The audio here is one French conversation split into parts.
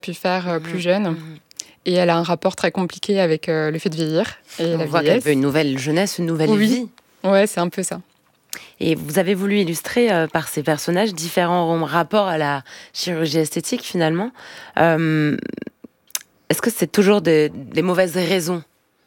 pu faire plus jeune. Et elle a un rapport très compliqué avec le fait de vieillir et la voit vieillesse. qu'elle veut une nouvelle jeunesse, une nouvelle vie. Ouais, c'est un peu ça. Et vous avez voulu illustrer par ces personnages différents rapports à la chirurgie esthétique finalement. Est-ce que c'est toujours des mauvaises raisons ?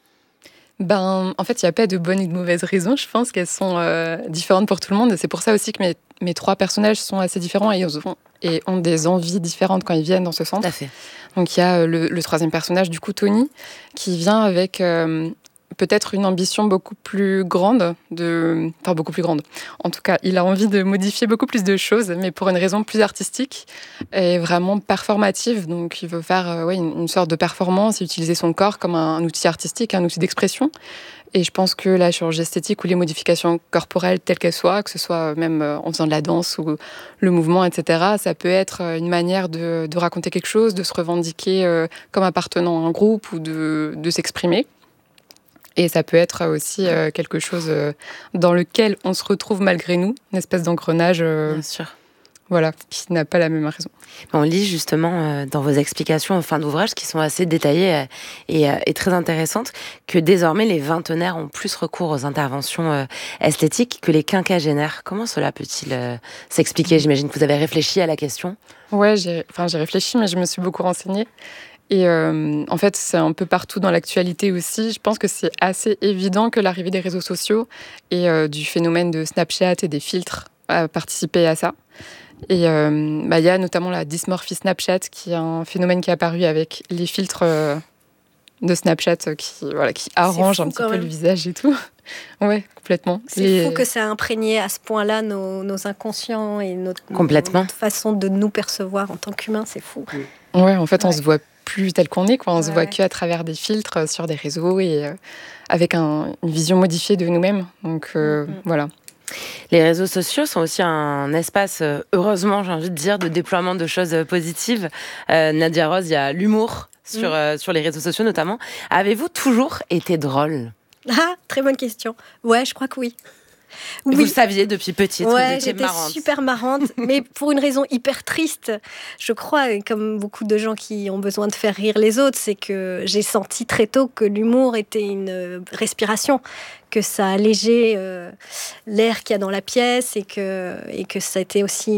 En fait, il n'y a pas de bonnes et de mauvaises raisons. Je pense qu'elles sont différentes pour tout le monde. Et c'est pour ça aussi que mes trois personnages sont assez différents et ont des envies différentes quand ils viennent dans ce centre. Tout à fait. Donc il y a le troisième personnage, du coup Tony, qui vient avec peut-être une ambition beaucoup plus grande. Beaucoup plus grande. En tout cas, il a envie de modifier beaucoup plus de choses, mais pour une raison plus artistique et vraiment performative. Donc il veut faire une sorte de performance et utiliser son corps comme un outil artistique, un outil d'expression. Et je pense que la chirurgie esthétique ou les modifications corporelles telles qu'elles soient, que ce soit même en faisant de la danse ou le mouvement, etc., ça peut être une manière de raconter quelque chose, de se revendiquer comme appartenant à un groupe ou de s'exprimer. Et ça peut être aussi quelque chose dans lequel on se retrouve malgré nous, une espèce d'engrenage Bien sûr. Voilà, qui n'a pas la même raison. On lit justement dans vos explications en fin d'ouvrage, qui sont assez détaillées et très intéressantes, que désormais les vingtenaires ont plus recours aux interventions esthétiques que les quinquagénaires. Comment cela peut-il s'expliquer ? J'imagine que vous avez réfléchi à la question. Ouais, j'ai réfléchi, mais je me suis beaucoup renseignée. Et en fait, c'est un peu partout dans l'actualité aussi. Je pense que c'est assez évident que l'arrivée des réseaux sociaux et du phénomène de Snapchat et des filtres a participé à ça. Et il y a notamment la dysmorphie Snapchat, qui est un phénomène qui est apparu avec les filtres de Snapchat qui arrangent un petit peu le visage et tout. Ouais, complètement. C'est fou que ça a imprégné à ce point-là nos inconscients et notre façon de nous percevoir en tant qu'humains, c'est fou. Ouais, en fait, on se voit plus tel qu'on est, quoi. On se voit qu'à travers des filtres sur des réseaux et avec une vision modifiée de nous-mêmes. Donc voilà. Les réseaux sociaux sont aussi un espace, heureusement, j'ai envie de dire, de déploiement de choses positives. Nadia Rose, il y a l'humour sur les réseaux sociaux notamment. Avez-vous toujours été drôle ? Ah, très bonne question. Ouais, je crois que oui. Vous le saviez depuis petite, vous étiez j'étais marrante. super marrante, mais pour une raison hyper triste. Je crois, comme beaucoup de gens qui ont besoin de faire rire les autres, c'est que j'ai senti très tôt que l'humour était une respiration, que ça allégeait l'air qu'il y a dans la pièce et que ça a été aussi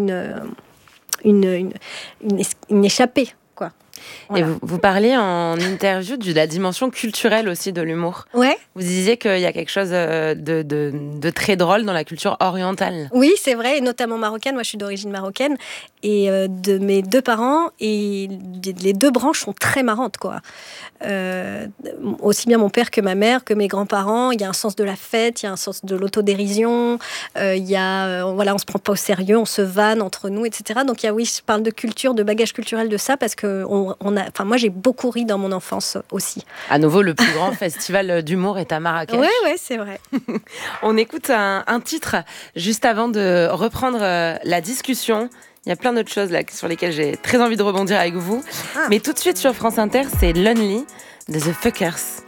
une échappée. Voilà. Et vous parliez en interview de la dimension culturelle aussi de l'humour. Ouais. Vous disiez qu'il y a quelque chose de très drôle dans la culture orientale. Oui, c'est vrai, et notamment marocaine. Moi, je suis d'origine marocaine. Et de mes deux parents, et les deux branches sont très marrantes, quoi. Aussi bien mon père que ma mère, que mes grands-parents. Il y a un sens de la fête, il y a un sens de l'autodérision. Il y a, on se prend pas au sérieux, on se vanne entre nous, etc. Donc, je parle de culture, de bagage culturel de ça, parce que moi, j'ai beaucoup ri dans mon enfance aussi. À nouveau, le plus grand festival d'humour est à Marrakech. Ouais, c'est vrai. On écoute un titre juste avant de reprendre la discussion. Il y a plein d'autres choses là sur lesquelles j'ai très envie de rebondir avec vous. Mais tout de suite sur France Inter, c'est Lonely de The Fuckers.